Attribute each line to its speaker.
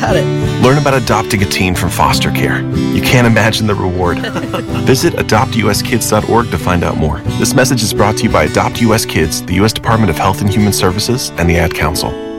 Speaker 1: Got it.
Speaker 2: Learn about adopting a teen from foster care. You can't imagine the reward. Visit adoptuskids.org to find out more. This message is brought to you by Adopt US Kids, the U.S. Department of Health and Human Services, and the Ad Council.